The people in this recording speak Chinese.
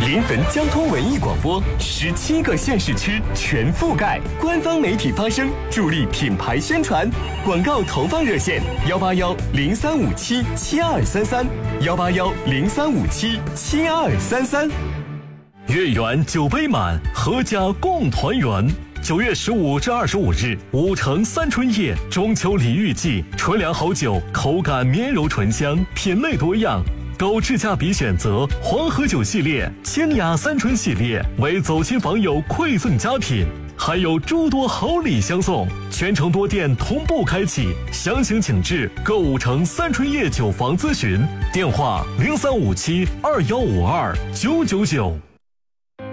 临汾交通文艺广播，17个县市区全覆盖，官方媒体发声，助力品牌宣传。广告投放热线：181-0357-7233，181-0357-7233。 月圆酒杯满，阖家共团圆。9月15至25日，武城三春夜中秋礼遇季，纯粮好酒，口感绵柔醇香，品类多样。购智驾比选择黄河酒系列、清雅三春系列为走亲访友馈赠佳品，还有诸多好礼相送。全城多店同步开启，详情请至购武城三春夜酒房咨询，电话035721529999。